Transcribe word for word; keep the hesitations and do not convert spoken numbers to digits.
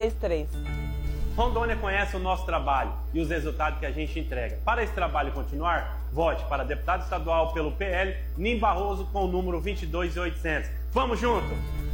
três três. Rondônia conhece o nosso trabalho e os resultados que a gente entrega. Para esse trabalho continuar, vote para deputado estadual pelo P L, Nim Barroso, com o número vinte e dois mil e oitocentos. Vamos junto!